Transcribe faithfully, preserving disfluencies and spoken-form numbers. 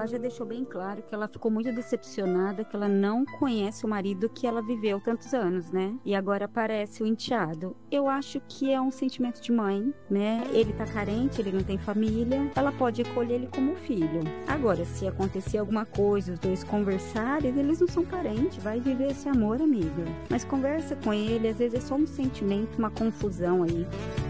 já deixou bem claro que ela ficou muito decepcionada, que ela não conhece o marido que ela viveu tantos anos, né? E agora aparece o enteado. Eu acho que é um sentimento de mãe, né? Ele tá carente, ele não tem família, ela pode acolher ele como filho. Agora, se acontecer alguma coisa, os dois conversarem, eles não são parentes, vai viver esse amor, amiga. Mas conversa com ele, às vezes é só um sentimento, uma confusão aí.